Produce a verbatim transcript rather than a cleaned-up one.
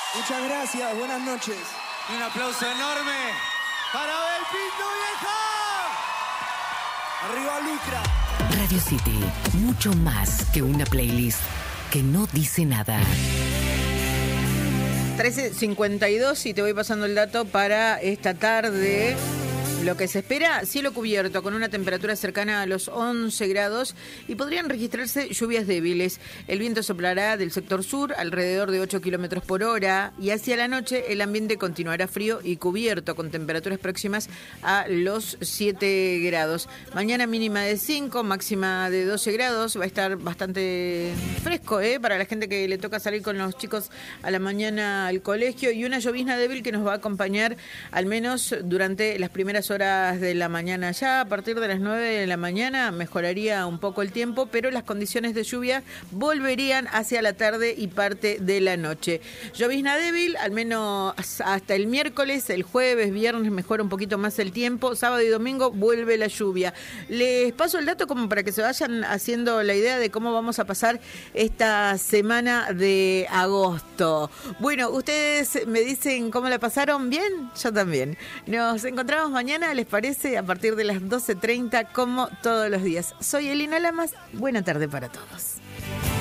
Muchas gracias, buenas noches. Y un aplauso enorme para Abel Pinto, vieja. Arriba Lucra. Radio City, mucho más que una playlist que no dice nada. trece cincuenta y dos y te voy pasando el dato para esta tarde. Lo que se espera, cielo cubierto con una temperatura cercana a los once grados y podrían registrarse lluvias débiles. El viento soplará del sector sur alrededor de ocho kilómetros por hora y hacia la noche el ambiente continuará frío y cubierto con temperaturas próximas a los siete grados. Mañana mínima de cinco, máxima de doce grados. Va a estar bastante fresco ¿eh? para la gente que le toca salir con los chicos a la mañana al colegio y una llovizna débil que nos va a acompañar al menos durante las primeras horas de la mañana. Ya a partir de las nueve de la mañana mejoraría un poco el tiempo, pero las condiciones de lluvia volverían hacia la tarde y parte de la noche. Llovizna débil, al menos hasta el miércoles, el jueves, viernes mejora un poquito más el tiempo, sábado y domingo vuelve la lluvia. Les paso el dato como para que se vayan haciendo la idea de cómo vamos a pasar esta semana de agosto. Bueno, ustedes me dicen cómo la pasaron, ¿bien? Yo también. Nos encontramos mañana, ¿les parece? A partir de las doce treinta, como todos los días. Soy Elina Lamas. Buena tarde para todos.